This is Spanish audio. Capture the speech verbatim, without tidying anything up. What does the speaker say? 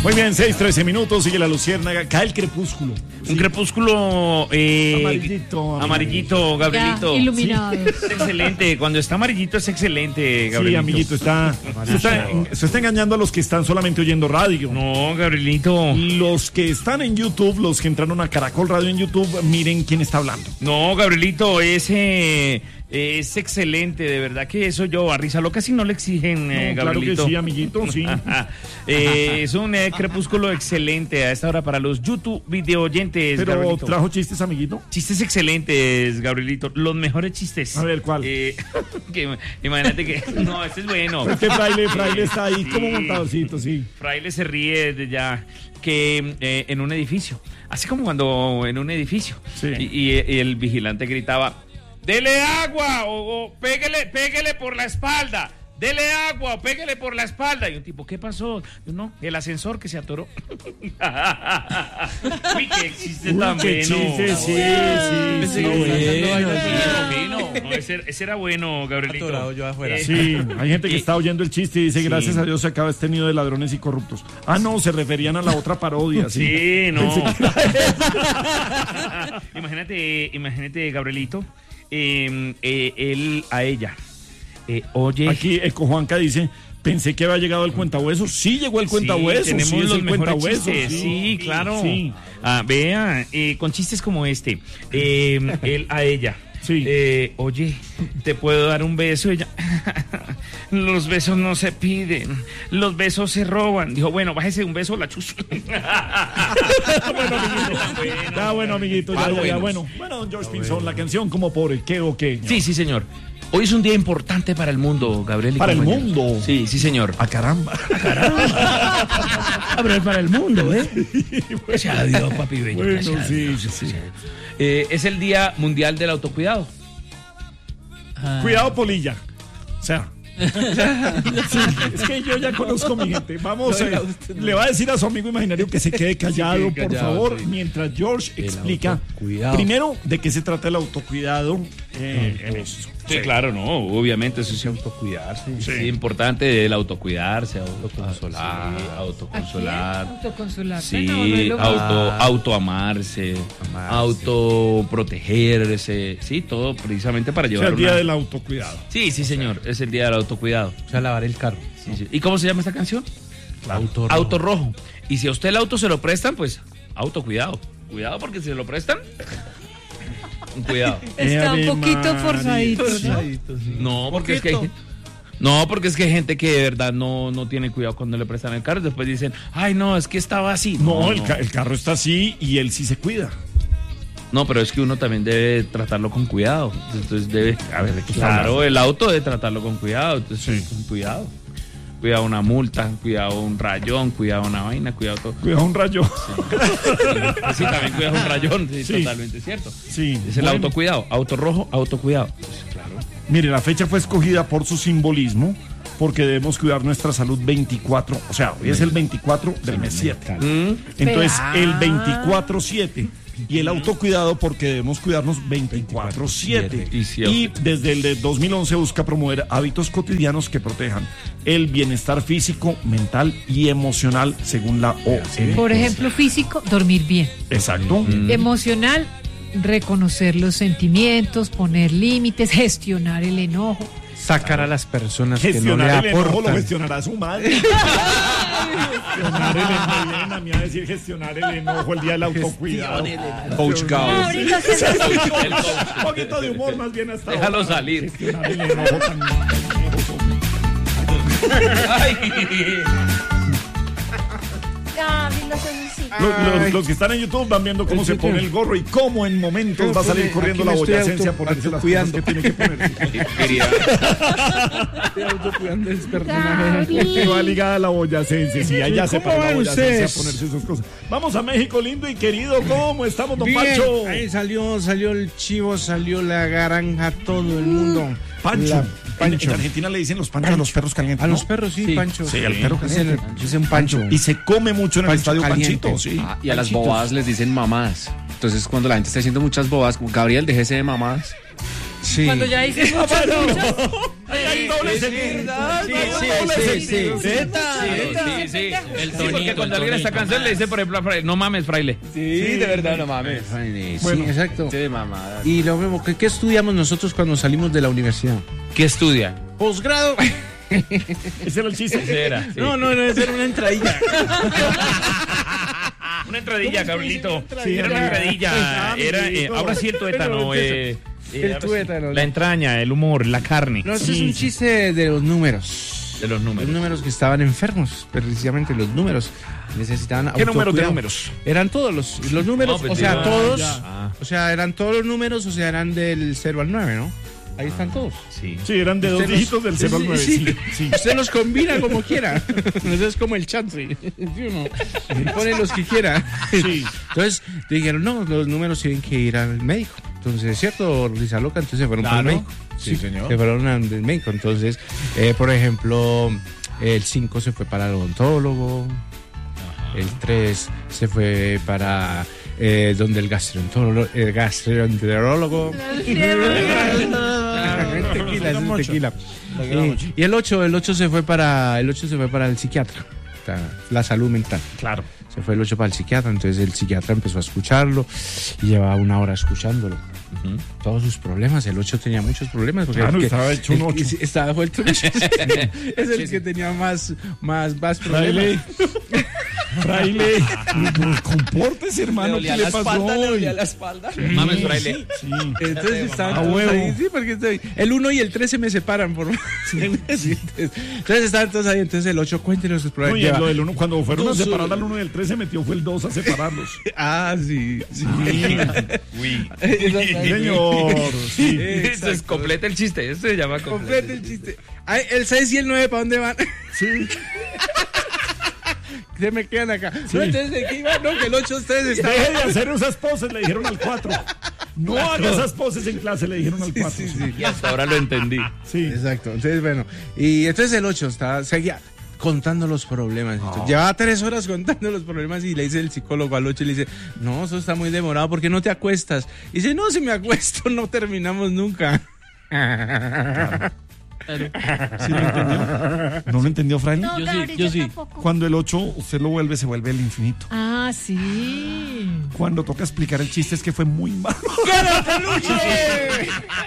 Muy bien, seis, trece minutos, sigue la luciérnaga, cae el crepúsculo. Sí. Un crepúsculo eh, amarillito, amarillito, Gabrielito. Ya, iluminado. Sí. Es excelente, cuando está amarillito es excelente, Gabrielito. Sí, amiguito, está, se está, se está engañando a los que están solamente oyendo radio. No, Gabrielito. Los que están en YouTube, los que entraron a Caracol Radio en YouTube, miren quién está hablando. No, Gabrielito, ese... Es excelente, de verdad que eso yo a Risa Loca si no le exigen, eh, no, Gabrielito. Claro que sí, amiguito, sí. eh, es un eh, crepúsculo excelente a esta hora para los YouTube video oyentes. Pero Gabrielito. ¿Trajo chistes, amiguito? Chistes excelentes, Gabrielito. Los mejores chistes. A ver, ¿cuál? Eh, que, imagínate que... No, este es bueno. Este fraile, fraile está ahí sí, como montadocito, sí. Fraile se ríe de ya que eh, en un edificio. Así como cuando en un edificio. Sí. Y, y, y el vigilante gritaba... Dele agua o, o péguele, péguele por la espalda. Dele agua o péguele por la espalda. Y un tipo, ¿qué pasó? No, el ascensor que se atoró. Uy, qué chiste Uy, tan qué bueno. Chiste, sí, sí, sí. sí bueno, bueno. No, ese, ese era bueno, Gabrielito. Yo afuera. Eh, sí, hay gente que está oyendo el chiste y dice, sí. Gracias a Dios se acaba este nido de ladrones y corruptos. Ah, no, se referían a la otra parodia. Sí, sí no. imagínate, imagínate, Gabrielito. Eh, eh, él a ella. Eh, oye. Aquí Eco Juanca dice, pensé que había llegado el cuentahueso. Sí, llegó el cuentahueso. Sí, tenemos sí, los el mejores cuentahueso. chistes. Sí, sí, claro. Sí. Ah, vea, eh, con chistes como este. Eh, él a ella. Sí. Eh, oye, ¿te puedo dar un beso? Ella, los besos no se piden, los besos se roban. Dijo, bueno, bájese un beso, la chus. bueno, amiguito. Ya, bueno, amiguito. Ya, ya, ya, bueno. Bueno, don George Pinzón, la canción como por el qué o qué. Sí, sí, señor. Hoy es un día importante para el mundo, Gabriel. ¿Para el mundo? Sí, sí, señor. ¡A caramba! ¡A caramba! Pero es para el mundo, ¿eh? Pues adiós, papi bello. Bueno, sí, sí, sí. Eh, es el Día Mundial del Autocuidado. Ah. Cuidado, polilla. O sea... sí, es que yo ya conozco a mi gente. Vamos, eh, le va a decir a su amigo imaginario que se quede callado, sí, que por callado, favor, sí. Mientras George el explica primero de qué se trata el autocuidado. Eh, en eso. Sí, sí, claro, no, obviamente eso es autocuidarse. Sí, es importante el autocuidarse, autoconsolar, sí. autoconsolar. Autoconsolar. Sí, no, auto, autoamarse, amarse. Autoprotegerse, sí, todo precisamente para llevar. Es el día una... del autocuidado. Sí, sí, señor, es el día del autocuidado. O sea, lavar el carro. Sí, sí. ¿Y cómo se llama esta canción? Auto rojo. Auto rojo. Y si a usted el auto se lo prestan, pues autocuidado. Cuidado porque si se lo prestan. Cuidado. Está un poquito forzadito, ¿no? No, porque es que hay, no, porque es que hay gente que de verdad no, no tiene cuidado cuando le prestan el carro. Después dicen, ay, no, es que estaba así. No, no, el, no. Ca- el carro está así y él sí se cuida. No, pero es que uno también debe tratarlo con cuidado. Entonces debe, a ver, claro, el auto debe tratarlo con cuidado. Entonces, sí. Con cuidado. Cuidado una multa, cuidado un rayón, cuidado una vaina, cuidado todo. Cuidado un rayón. Sí, sí, también cuidado un rayón, sí, sí. Totalmente cierto. Sí. Es el bueno. Autocuidado, auto rojo, autocuidado. Pues, claro. Mire, la fecha fue escogida por su simbolismo, porque debemos cuidar nuestra salud veinticuatro, o sea, hoy es el veinticuatro del mes siete. Mm. Entonces, el veinticuatro siete. Y el autocuidado porque debemos cuidarnos veinticuatro siete. Y desde el de dos mil once busca promover hábitos cotidianos que protejan el bienestar físico, mental y emocional según la O M S. Por ejemplo, físico, dormir bien. Exacto. Mm. Emocional, reconocer los sentimientos, poner límites, gestionar el enojo. Sacar a las personas gestionar que no le aportan. El enojo lo gestionará su madre. Gestionar el enojo. A mí a decir gestionar el enojo el día del autocuidado. Coach Gauss. Un poquito de humor más bien hasta déjalo ahora. Salir. Gestionar el enojo también. Los, los, los que están en YouTube van viendo cómo se pone el gorro y cómo en momentos va a salir corriendo la boyacense a ponerse las cosas que tiene que ponerse. Estoy autocuidando ese personaje. Que va ligada a la boyacense. Sí, allá se para la boyacense a ponerse esas cosas. Vamos a México, lindo y querido. ¿Cómo estamos, don Bien. Pancho? Ahí salió, salió el chivo, salió la garanja, todo el mundo. Pancho. La, Pancho. En, en Argentina le dicen los panchos Pancho. a los perros calientes. A ¿no? los perros, sí, sí. Pancho. Sí, al perro caliente. Es un Pancho. Y se come mucho en el Pancho estadio caliente. Panchito, sí. Ah, y a las bobadas les dicen mamadas. Entonces, cuando la gente está haciendo muchas bobadas, como Gabriel, déjese de mamadas. Sí. Cuando ya dices muchas, muchas. Hay doble sentido. Sí, sí, sí, sí. Sí, sí. El Sí, porque tonito, cuando el alguien esta tonito. canción le dice, por ejemplo, a Fraile, no mames, Fraile. Sí, de verdad, no mames. Sí, Bueno. exacto. Qué mamada. Y lo mismo, ¿qué, ¿qué estudiamos nosotros cuando salimos de la universidad? ¿Qué estudia? Posgrado. Ese era el chiste. Ese era. sí. No, no, no, esa era una entradilla. Una entradilla, Gabrielito. Sí, Era una entradilla. Era, eh, ahora sí el tuétano. Eh, El eh, ahora sí. tuétano. La entraña, el humor, la carne. No, este es un chiste de los números. De los números. Los números que estaban enfermos, precisamente los números. Necesitaban ¿Qué números de autocuidado. números? Eran todos los, los números, No, pues o sea, digo, todos, ya. o sea, eran todos los números, o sea, eran del cero al nueve, ¿no? Ahí están todos. Sí. Sí, eran de dos Usted los- dígitos del cero al nueve. Sí, Sí, sí. Usted los combina como quiera. Eso es como el chance. ¿Sí o no? Pone los que quiera. Sí. Entonces dijeron, no, los números tienen que ir al médico. Entonces, ¿es cierto, Risa Loca? Entonces se fueron para el Claro. médico. Sí, señor. Se fueron al médico. Entonces, eh, por ejemplo, el cinco se fue para el odontólogo. El tres se fue para eh, donde el gastroenterólogo. El gastroenterólogo. tequila, ese es tequila. Y, y el ocho, el ocho se fue para el ocho se fue para el psiquiatra. La, la salud mental. Claro. Se fue el ocho para el psiquiatra, entonces el psiquiatra empezó a escucharlo y llevaba una hora escuchándolo. Todos sus problemas, el ocho tenía muchos problemas. Porque Claro, el que- estaba hecho un el que- ocho. Estaba vuelto un ocho. Es el que tenía más, más, más Fraile. problemas. Fraile. Pues, compórtese, hermano. ¿Qué le pasó hoy? la espalda. Mames, Fraile. Sí. Entonces estaban A todos huevo. ahí, sí, porque estoy, el uno y el tres se me separan por entonces, entonces estaban todos ahí, entonces el ocho cuéntenos sus No, problemas. y Lleva- lo del uno, cuando fueron a dos, separar uno. al uno y el tres se metió fue el dos a separarlos. Ah, sí, sí. Uy. Señor. Sí. Eso es completa el chiste. Eso se llama completa. Complete el chiste. Ay, el seis y el nueve, ¿para dónde van? Sí. Se me quedan acá. No, entonces, ¿de qué iban? No, que el ocho ustedes Deje de estaban. hacer esas poses, le dijeron al cuatro. No haga esas poses en clase, le dijeron al cuatro. Sí, sí. Y hasta ahora lo entendí. Sí. Exacto. Entonces, bueno. Y entonces el ocho estaba, seguía contando los problemas. Entonces, llevaba tres horas contando los problemas y le dice el psicólogo al ocho y le dice, no, eso está muy demorado, ¿por qué no te acuestas? Y dice, no, si me acuesto no terminamos nunca. ¿Sí lo entendió? ¿No lo entendió, Fraile? No, Yo sí, Gabriel, yo sí. tampoco. Cuando el ocho usted lo vuelve, se vuelve el infinito. Ah, sí. Cuando toca explicar el chiste es que fue muy malo.